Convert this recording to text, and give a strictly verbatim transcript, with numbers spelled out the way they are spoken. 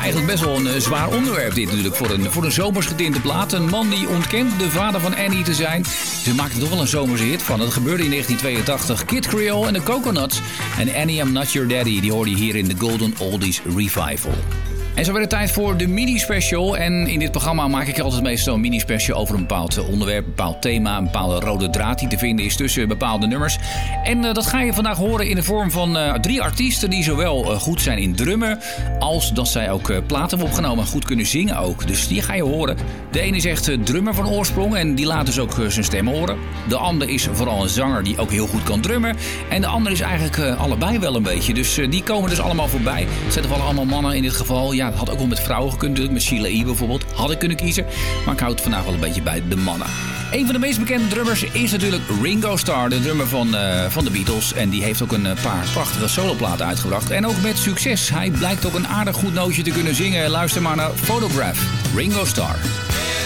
eigenlijk best wel een uh, zwaar onderwerp dit natuurlijk voor een, voor een zomers getinte plaat. Een man die ontkent de vader van Annie te zijn. Ze maakten er toch wel een zomerse hit van. Dat gebeurde in negentien tweeëntachtig. Kid Creole en de Coconuts. En Annie, I'm Not Your Daddy, die hoorde je hier in de Golden Oldies Revival. En zo werd het tijd voor de mini-special. En in dit programma maak ik altijd meestal een mini-special over een bepaald onderwerp, een bepaald thema, een bepaalde rode draad die te vinden is tussen bepaalde nummers. En uh, dat ga je vandaag horen in de vorm van uh, drie artiesten die zowel uh, goed zijn in drummen, als dat zij ook uh, platen hebben opgenomen en goed kunnen zingen ook. Dus die ga je horen. De ene is echt uh, drummer van oorsprong en die laat dus ook uh, zijn stem horen. De ander is vooral een zanger die ook heel goed kan drummen. En de ander is eigenlijk uh, allebei wel een beetje. Dus uh, die komen dus allemaal voorbij. Het zijn toch wel allemaal mannen in dit geval. Ja, dat had ook wel met vrouwen gekund, met Sheila E. bijvoorbeeld. Had ik kunnen kiezen, maar ik houd het vandaag wel een beetje bij de mannen. Een van de meest bekende drummers is natuurlijk Ringo Starr, de drummer van, uh, van de Beatles. En die heeft ook een paar prachtige soloplaten uitgebracht. En ook met succes. Hij blijkt ook een aardig goed nootje te kunnen zingen. Luister maar naar Photograph, Ringo Starr.